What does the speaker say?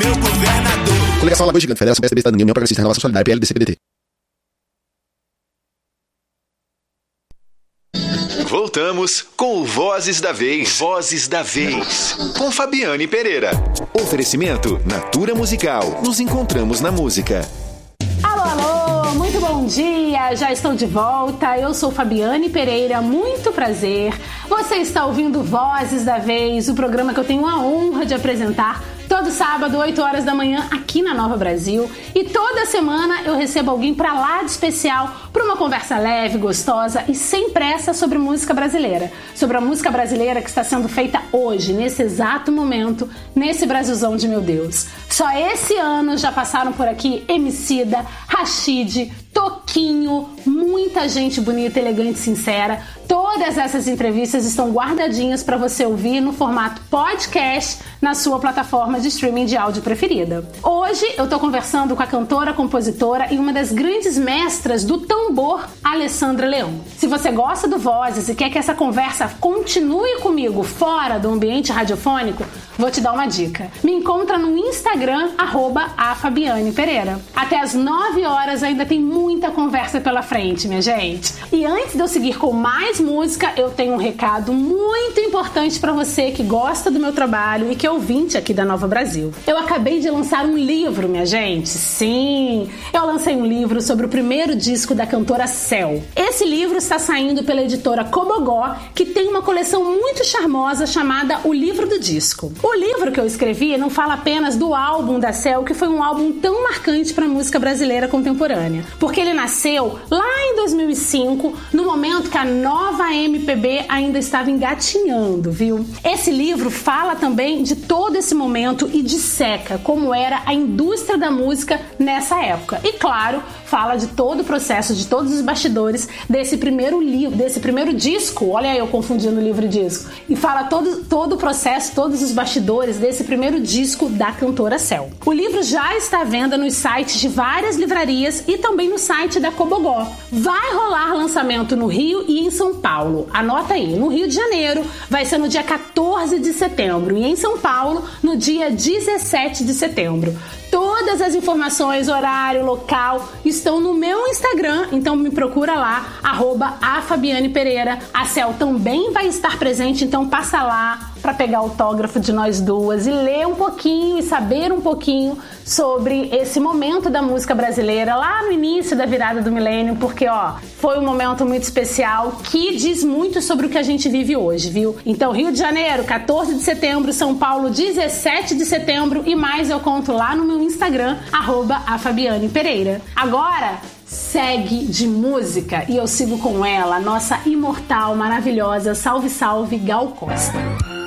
meu governador. Coligação Alagoas Gigante, Federação PSDB, Cidadania, União Progressista, Renovação Solidária, PLDC, PDT. Voltamos com o Vozes da Vez. Vozes da Vez. Com Fabiane Pereira. Oferecimento Natura Musical. Nos encontramos na música. Alô, muito bom dia, já estou de volta, eu sou Fabiane Pereira, muito prazer. Você está ouvindo Vozes da Vez, o programa que eu tenho a honra de apresentar todo sábado, 8 horas da manhã, aqui na Nova Brasil. E toda semana eu recebo alguém pra lá de especial para uma conversa leve, gostosa e sem pressa sobre música brasileira. Sobre a música brasileira que está sendo feita hoje, nesse exato momento, nesse Brasilzão de meu Deus. Só esse ano já passaram por aqui Emicida, Rashid, Toquinho, muita gente bonita, elegante e sincera. Todas essas entrevistas estão guardadinhas para você ouvir no formato podcast na sua plataforma de streaming de áudio preferida. Hoje eu tô conversando com a cantora, compositora e uma das grandes mestras do tambor, Alessandra Leão. Se você gosta do Vozes e quer que essa conversa continue comigo fora do ambiente radiofônico, vou te dar uma dica. Me encontra no Instagram, @afabianepereira. Até às 9 horas ainda tem muita conversa pela frente, minha gente. E antes de eu seguir com mais música, eu tenho um recado muito importante para você que gosta do meu trabalho e que é ouvinte aqui da Nova Brasil. Eu acabei de lançar um livro, minha gente. Sim, eu lancei um livro sobre o primeiro disco da cantora Céu. Esse livro está saindo pela editora Cobogó, que tem uma coleção muito charmosa chamada O Livro do Disco. O livro que eu escrevi não fala apenas do álbum da Céu, que foi um álbum tão marcante para a música brasileira contemporânea, porque ele nasceu lá em 2005, no momento que a nova MPB ainda estava engatinhando, viu? Esse livro fala também de todo esse momento e disseca como era a indústria da música nessa época. E claro, fala de todo o processo, de todos os bastidores desse primeiro livro, desse primeiro disco. Olha aí eu confundindo livro e disco. E fala todo o processo, todos os bastidores desse primeiro disco da cantora Céu. O livro já está à venda nos sites de várias livrarias e também no site da Cobogó. Vai rolar lançamento no Rio e em São Paulo. Anota aí, no Rio de Janeiro vai ser no dia 14 de setembro e em São Paulo no dia 17 de setembro. Todas as informações, horário, local, estão no meu Instagram, então me procura lá, @afabianepereira. A Céu também vai estar presente, então passa lá para pegar autógrafo de nós duas e ler um pouquinho e saber um pouquinho sobre esse momento da música brasileira lá no início da virada do milênio, porque foi um momento muito especial que diz muito sobre o que a gente vive hoje, viu? Então Rio de Janeiro, 14 de setembro, São Paulo, 17 de setembro e mais eu conto lá no meu Instagram, @afabianepereira. Agora segue de música e eu sigo com ela, nossa imortal, maravilhosa, salve, salve, Gal Costa.